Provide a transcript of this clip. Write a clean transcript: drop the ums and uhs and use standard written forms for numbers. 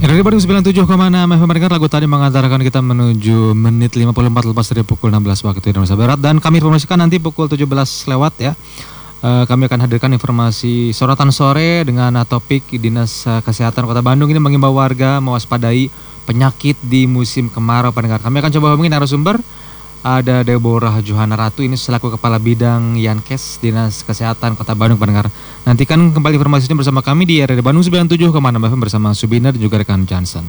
Radio Bandung 97,6 FM mendengar lagu tadi mengantarkan kita menuju menit 54 lepas dari pukul 16 waktu Indonesia Barat. Dan kami informasikan nanti pukul 17 lewat ya. Kami akan hadirkan informasi sorotan sore dengan topik Dinas Kesehatan Kota Bandung ini mengimbau warga mewaspadai penyakit di musim kemarau pendengar. Kami akan coba hubungi narasumber. Ada Deborah Johana Ratu ini selaku Kepala Bidang Yankes Dinas Kesehatan Kota Bandung pendengar. Nantikan kembali informasinya bersama kami di Radio Bandung 97,6 FM bersama Subina dan juga rekan Johnson.